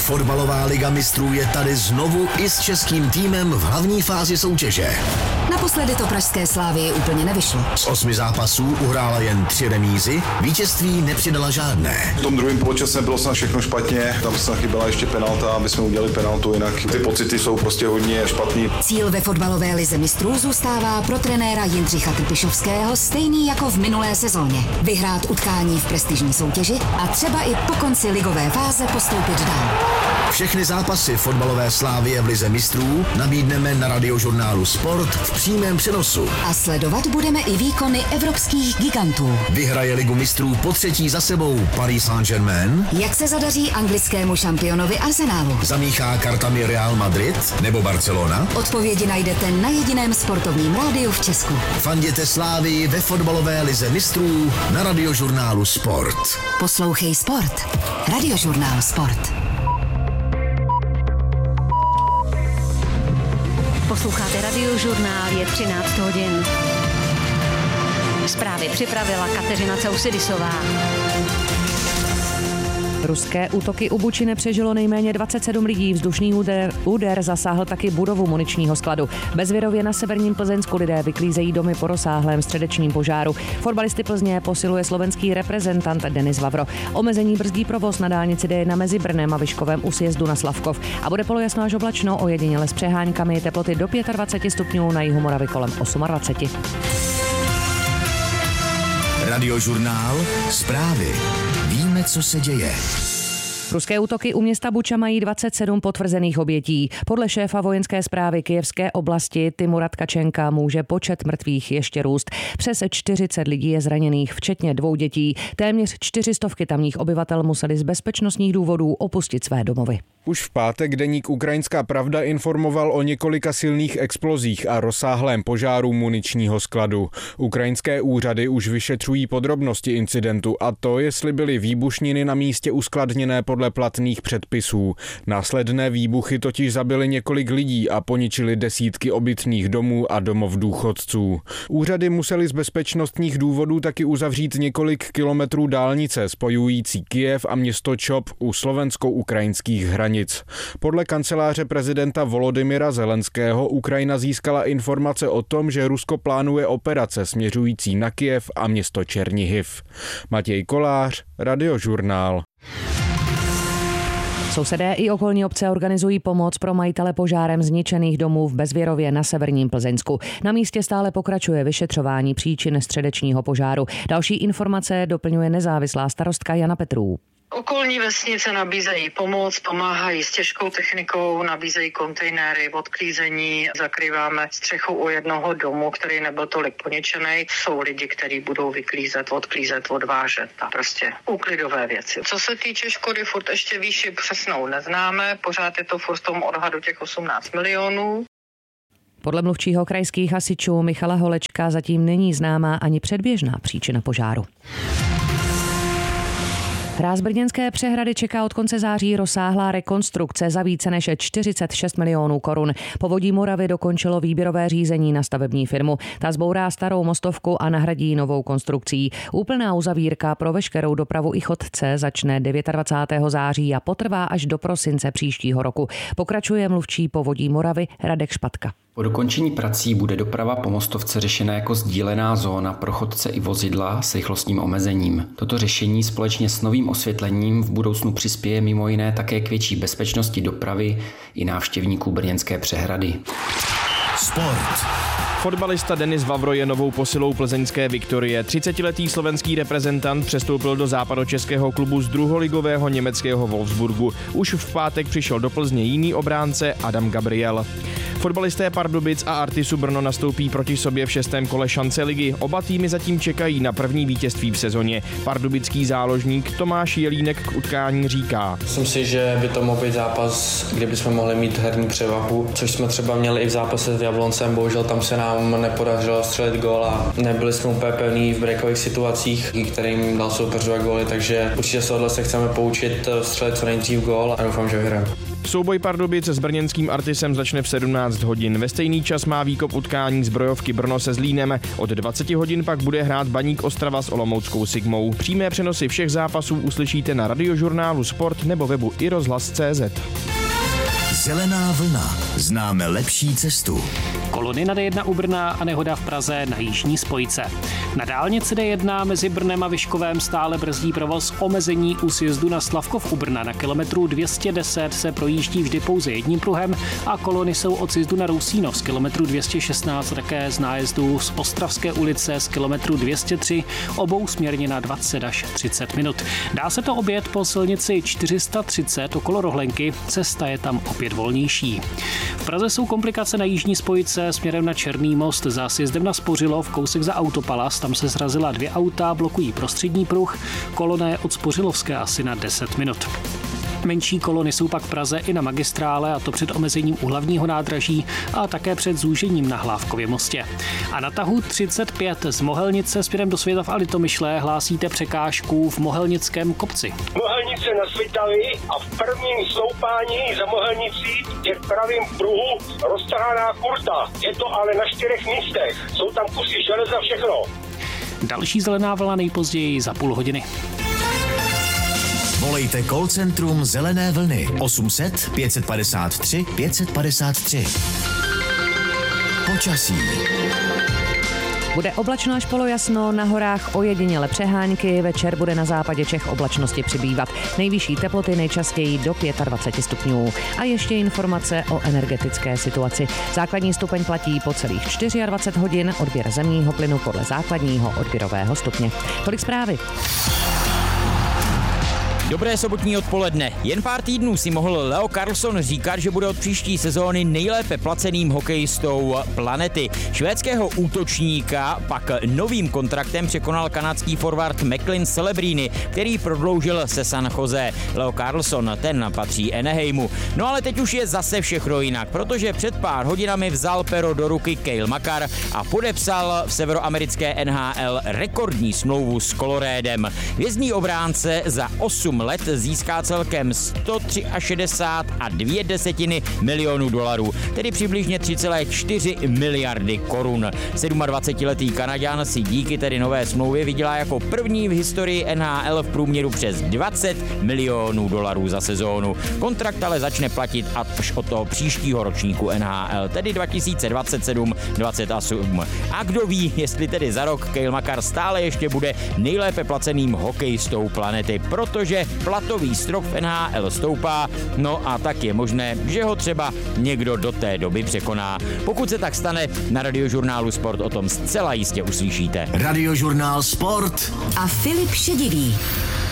Fotbalová liga mistrů je tady znovu i s českým týmem v hlavní fázi soutěže. Naposledy to pražské Slávii úplně nevyšlo. Z 8 zápasů uhrála jen 3 remízy, vítězství nepřidala žádné. V tom druhém poločase bylo snad všechno špatně, tam se chyběla ještě penalta, aby jsme udělali penaltu, jinak ty pocity jsou prostě hodně špatný. Cíl ve fotbalové lize mistrů zůstává pro trenéra Jindřicha Trpišovského stejný jako v minulé sezóně. Vyhrát utkání v prestižní soutěži a třeba i po konci ligové fáze postoupit dál. Všechny zápasy fotbalové Slávie v lize mistrů nabídneme na Radiožurnálu Sport v přímém přenosu. A sledovat budeme i výkony evropských gigantů. Vyhraje ligu mistrů po 3. za sebou Paris Saint-Germain? Jak se zadaří anglickému šampionovi Arsenalu? Zamíchá kartami Real Madrid nebo Barcelona? Odpovědi najdete na jediném sportovním rádiu v Česku. Fanděte Slávii ve fotbalové lize mistrů na Radiožurnálu Sport. Poslouchej Sport. Radiožurnál Sport. Posloucháte Radiožurnál, je 13 hodin. Zprávy připravila Kateřina Causidisová. Ruské útoky u Buči nepřežilo nejméně 27 lidí. Vzdušný úder zasáhl taky budovu muničního skladu. Bezvěrově na severním Plzeňsku lidé vyklízejí domy po rozsáhlém středečním požáru. Fotbalisty Plzně posiluje slovenský reprezentant Denis Vavro. Omezení brzdí provoz na dálnici D1 mezi Brnem a Vyškovem u sjezdu na Slavkov. A bude polojasno až oblačno, ojediněle s přeháňkami, teploty do 25 stupňů, na jihu Moravy kolem 28. Radiožurnál Zprávy. Víme, co se děje. Ruské útoky u města Buča mají 27 potvrzených obětí. Podle šéfa vojenské správy Kyjevské oblasti Timura Tkačenka může počet mrtvých ještě růst. Přes 40 lidí je zraněných, včetně 2 dětí. Téměř 400 tamních obyvatel museli z bezpečnostních důvodů opustit své domovy. Už v pátek deník Ukrajinská pravda informoval o několika silných explozích a rozsáhlém požáru muničního skladu. Ukrajinské úřady už vyšetřují podrobnosti incidentu a to, jestli byly výbušniny na místě uskladněné podle platných předpisů. Následné výbuchy totiž zabily několik lidí a poničily desítky obytných domů a domov důchodců. Úřady musely z bezpečnostních důvodů taky uzavřít několik kilometrů dálnice spojující Kyjev a město Čop u slovensko-ukrajinských hranic. Podle kanceláře prezidenta Volodymyra Zelenského Ukrajina získala informace o tom, že Rusko plánuje operace směřující na Kyjev a město Černihiv. Matěj Kolář, Radiožurnál. Sousedé i okolní obce organizují pomoc pro majitele požárem zničených domů v Bezvěrově na severním Plzeňsku. Na místě stále pokračuje vyšetřování příčin středečního požáru. Další informace doplňuje nezávislá starostka Jana Petrů. Okolní vesnice nabízejí pomoc, pomáhají s těžkou technikou, nabízejí kontejnery, odklízení, zakrýváme střechu u jednoho domu, který nebyl tolik poničený. Jsou lidi, kteří budou vyklízet, odklízet, odvážet a prostě úklidové věci. Co se týče škody, furt ještě výši přesnou neznáme, pořád je to furt v tom odhadu těch 18 milionů. Podle mluvčího krajských hasičů Michala Holečka zatím není známá ani předběžná příčina požáru. Hráz brněnské Přehrady čeká od konce září rozsáhlá rekonstrukce za více než 46 milionů korun. Povodí Moravy dokončilo výběrové řízení na stavební firmu. Ta zbourá starou mostovku a nahradí novou konstrukcí. Úplná uzavírka pro veškerou dopravu i chodce začne 29. září a potrvá až do prosince příštího roku. Pokračuje mluvčí Povodí Moravy Radek Špatka. Po dokončení prací bude doprava po mostovce řešena jako sdílená zóna pro chodce i vozidla s rychlostním omezením. Toto řešení společně s novým osvětlením v budoucnu přispěje mimo jiné také k větší bezpečnosti dopravy i návštěvníků brněnské Přehrady. Sport. Fotbalista Denis Vavro je novou posilou plzeňské Viktorie. 30letý slovenský reprezentant přestoupil do západočeského klubu z druholigového německého Wolfsburgu. Už v pátek přišel do Plzně jiný obránce Adam Gabriel. Fotbalisté Pardubic a Artisu Brno nastoupí proti sobě v 6. kole šance ligy. Oba týmy zatím čekají na první vítězství v sezóně. Pardubický záložník Tomáš Jelínek k utkání říká: Myslím si, že by to mohl být zápas, kde bychom mohli mít herní převahu, což jsme třeba měli i v zápase s Jabloncem. Bohužel tam se nám nepodařilo střelit gól a nebyli jsme úplně pevní v breakových situacích, kterým dal soupeřové góly, takže určitě se tohle se chceme poučit, střelit co nejdřív gól a doufám, že vyhrajeme. Souboj Pardubic s brněnským Artisem začne v 17 hodin. Ve stejný čas má výkop utkání Zbrojovky Brno se Zlínem. Od 20 hodin pak bude hrát Baník Ostrava s olomouckou Sigmou. Přímé přenosy všech zápasů uslyšíte na Radiožurnálu Sport nebo webu iRozhlas.cz. Zelená vlna. Známe lepší cestu. Kolony na D1 u Brna a nehoda v Praze na jižní spojce. Na dálnici D1 mezi Brnem a Vyškovem stále brzdí provoz, omezení u sjezdu na Slavkov u Brna. Na kilometru 210 se projíždí vždy pouze jedním pruhem a kolony jsou od sjezdu na Rousínov z kilometru 216 také z nájezdu z Ostravské ulice z kilometru 203 obou směrně na 20 až 30 minut. Dá se to objet po silnici 430 okolo Rohlenky, cesta je tam opět volnější. V Praze jsou komplikace na jižní spojce směrem na Černý most za sjezdem na Spořilov, kousek za Autopalas, tam se srazila 2 auta, blokují prostřední pruh, kolona je od Spořilovské asi na 10 minut. Menší kolony jsou pak v Praze i na magistrále, a to před omezením u hlavního nádraží a také před zúžením na Hlávkově mostě. A na tahu 35 z Mohelnice směrem do Světov a Litomyšle hlásíte překážku v Mohelnickém kopci. Mohelnice na Svitavy a v prvním stoupání za Mohelnicí je v pravém pruhu roztrhaná kurta. Je to ale na 4 místech. Jsou tam kusy železa, všechno. Další zelená vlna nejpozději za půl hodiny. Volejte call centrum Zelené vlny 800 553 553. Počasí. Bude oblačno až polojasno, na horách ojediněle přehánky, večer bude na západě Čech oblačnosti přibývat. Nejvyšší teploty nejčastěji do 25 stupňů. A ještě informace o energetické situaci. Základní stupeň platí po celých 24 hodin, odběr zemního plynu podle základního odběrového stupně. Tolik zprávy. Dobré sobotní odpoledne. Jen pár týdnů si mohl Leo Carlsson říkat, že bude od příští sezóny nejlépe placeným hokejistou planety. Švédského útočníka pak novým kontraktem překonal kanadský forward McLean Celebrini, který prodloužil se San Jose. Leo Carlsson, ten patří Anaheimu. No ale teď už je zase všechno jinak, protože před pár hodinami vzal pero do ruky Cale Makar a podepsal v severoamerické NHL rekordní smlouvu s Coloradem. Hvězdný obránce za 8 let získá celkem $163,2 milionu, tedy přibližně 3,4 miliardy korun. 27-letý Kanaďan si díky tedy nové smlouvě vydělá jako první v historii NHL v průměru přes $20 milionů za sezónu. Kontrakt ale začne platit až od toho příštího ročníku NHL, tedy 2027-28. A kdo ví, jestli tedy za rok Cale Makar stále ještě bude nejlépe placeným hokejistou planety, protože platový strop v NHL stoupá, no a tak je možné, že ho třeba někdo do té doby překoná. Pokud se tak stane, na Radiožurnálu Sport o tom zcela jistě uslyšíte. Radiožurnál Sport a Filip Šedivý.